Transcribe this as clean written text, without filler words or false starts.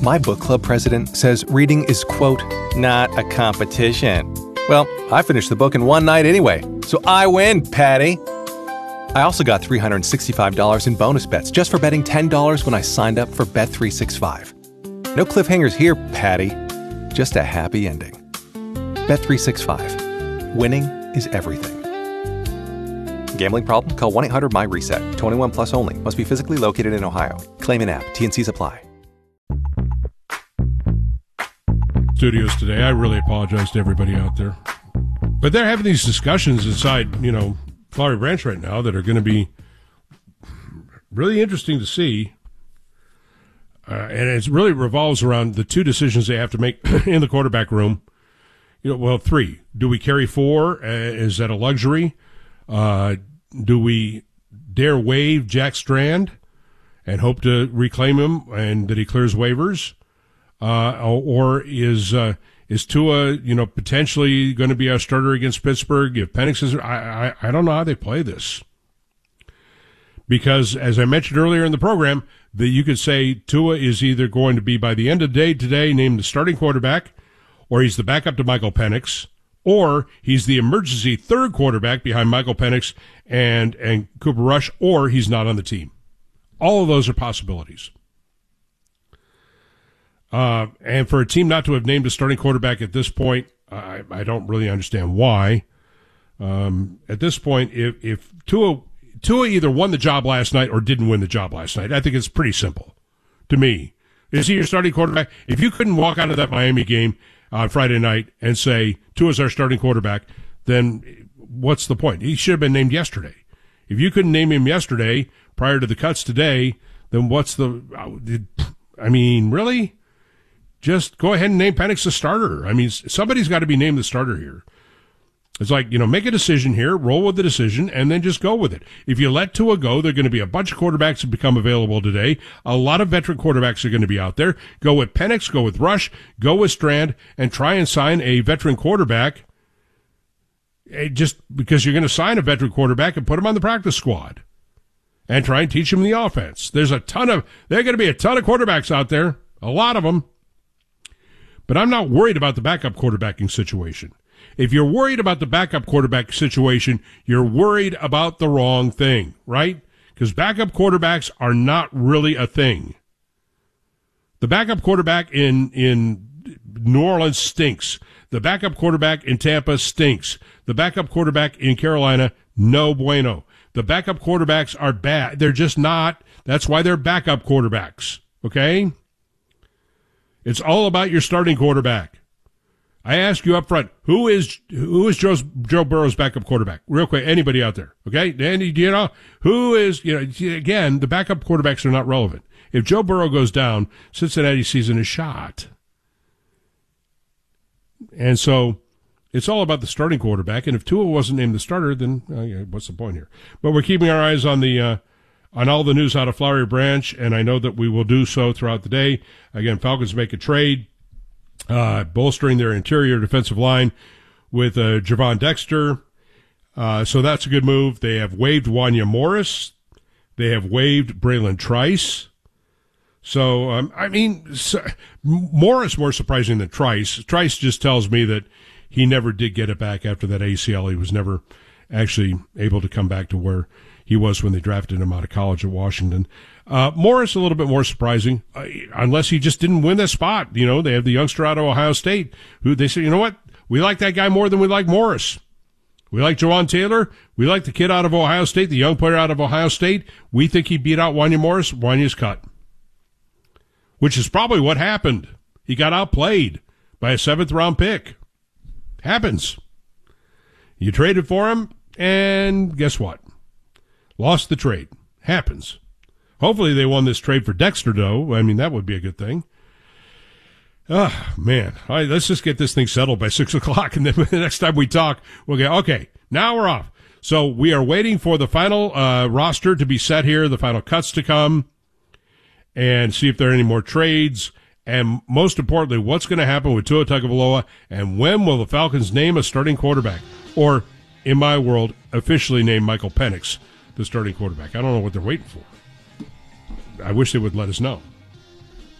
My book club president says reading is, quote, not a competition. Well, I finished the book in one night anyway, so I win, Patty. I also got $365 in bonus bets just for betting $10 when I signed up for Bet365. No cliffhangers here, Patty. Just a happy ending. Bet365. Winning is everything. Gambling problem? Call 1-800-MY-RESET. 21 plus only. Must be physically located in Ohio. Claim in app. T&Cs apply. Studios today. I really apologize to everybody out there. But they're having these discussions inside, Flowery Branch right now that are going to be really interesting to see. And it really revolves around the two decisions they have to make in the quarterback room. Three. Do we carry four? Is that a luxury? Do we dare waive Jack Strand and hope to reclaim him and that he clears waivers? Or is Tua, potentially going to be our starter against Pittsburgh? If Penix is, I don't know how they play this. Because, as I mentioned earlier in the program, that you could say Tua is either going to be, by the end of the day today, named the starting quarterback, or he's the backup to Michael Penix, or he's the emergency third quarterback behind Michael Penix and Cooper Rush, or he's not on the team. All of those are possibilities. And for a team not to have named a starting quarterback at this point, I don't really understand why. At this point, if Tua either won the job last night or didn't win the job last night, I think it's pretty simple to me. Is he your starting quarterback? If you couldn't walk out of that Miami game on Friday night and say Tua's our starting quarterback, then what's the point? He should have been named yesterday. If you couldn't name him yesterday prior to the cuts today, then really? Just go ahead and name Penix the starter. Somebody's got to be named the starter here. It's like, make a decision here, roll with the decision, and then just go with it. If you let Tua go, there are going to be a bunch of quarterbacks that become available today. A lot of veteran quarterbacks are going to be out there. Go with Penix, go with Rush, go with Strand, and try and sign a veteran quarterback. Just because you're going to sign a veteran quarterback and put him on the practice squad and try and teach him the offense. There are going to be a ton of quarterbacks out there, a lot of them. But I'm not worried about the backup quarterbacking situation. If you're worried about the backup quarterback situation, you're worried about the wrong thing, right? Because backup quarterbacks are not really a thing. The backup quarterback in New Orleans stinks. The backup quarterback in Tampa stinks. The backup quarterback in Carolina, no bueno. The backup quarterbacks are bad. They're just not. That's why they're backup quarterbacks, okay? It's all about your starting quarterback. I ask you up front, who is Joe Burrow's backup quarterback? Real quick, anybody out there, okay? Andy, who is, again, the backup quarterbacks are not relevant. If Joe Burrow goes down, Cincinnati's season is shot. And so it's all about the starting quarterback, and if Tua wasn't named the starter, then what's the point here? But we're keeping our eyes on on all the news out of Flowery Branch, and I know that we will do so throughout the day. Again, Falcons make a trade, bolstering their interior defensive line with Javon Dexter. So that's a good move. They have waived Wanya Morris. They have waived Braylon Trice. So, Morris more surprising than Trice. Trice just tells me that he never did get it back after that ACL. He was never actually able to come back to where he was when they drafted him out of college at Washington. Morris, a little bit more surprising, unless he just didn't win that spot. They have the youngster out of Ohio State who they say, you know what? We like that guy more than we like Morris. We like Jawan Taylor. We like the kid out of Ohio State, the young player out of Ohio State. We think he beat out Wanya Morris. Wanya's cut. Which is probably what happened. He got outplayed by a 7th-round pick. Happens. You traded for him, and guess what? Lost the trade. Happens. Hopefully they won this trade for Dexter, though. That would be a good thing. Man. All right, let's just get this thing settled by 6 o'clock, and then the next time we talk, we'll get, okay, now we're off. So we are waiting for the final roster to be set here, the final cuts to come, and see if there are any more trades. And most importantly, what's going to happen with Tua Tagovailoa, and when will the Falcons name a starting quarterback? Or, in my world, officially name Michael Penix the starting quarterback. I don't know what they're waiting for. I wish they would let us know.